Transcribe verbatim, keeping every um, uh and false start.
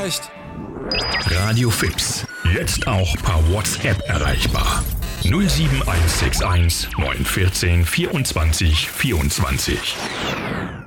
erreicht. Radio Fips, jetzt auch per WhatsApp erreichbar. null sieben eins sechs eins neun eins vier vierundzwanzig vierundzwanzig.